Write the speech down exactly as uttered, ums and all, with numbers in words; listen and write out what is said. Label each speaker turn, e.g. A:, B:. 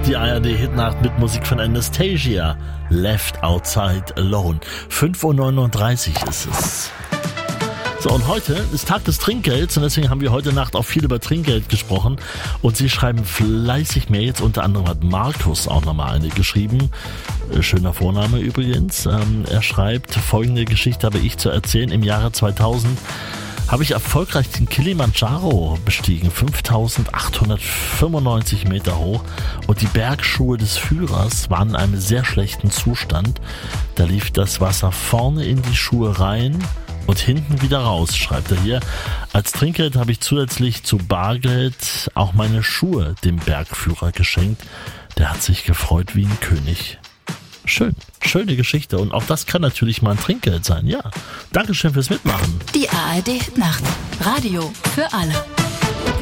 A: Die A R D-Hitnacht mit Musik von Anastasia. Left Outside Alone. fünf Uhr neununddreißig ist es. So, und heute ist Tag des Trinkgelds und deswegen haben wir heute Nacht auch viel über Trinkgeld gesprochen. Und Sie schreiben fleißig Mails. Unter anderem hat Markus auch nochmal eine geschrieben. Schöner Vorname übrigens. Ähm, er schreibt, folgende Geschichte habe ich zu erzählen. Im Jahre zweitausend habe ich erfolgreich den Kilimanjaro bestiegen, fünftausendachthundertfünfundneunzig Meter hoch, und die Bergschuhe des Führers waren in einem sehr schlechten Zustand. Da lief das Wasser vorne in die Schuhe rein und hinten wieder raus, schreibt er hier. Als Trinkgeld habe ich zusätzlich zu Bargeld auch meine Schuhe dem Bergführer geschenkt. Der hat sich gefreut wie ein König. Schön, schöne Geschichte, und auch das kann natürlich mal ein Trinkgeld sein, ja. Dankeschön fürs Mitmachen.
B: Die A R D-Hitnacht. Radio für alle.